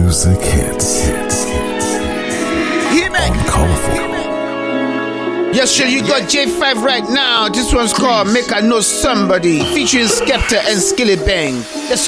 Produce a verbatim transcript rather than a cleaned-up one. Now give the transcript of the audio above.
music hits. On Colorful. Yes, sure, you got J five right now. This one's called Make I Know Somebody, featuring Skepta and Skilly Bang. Let's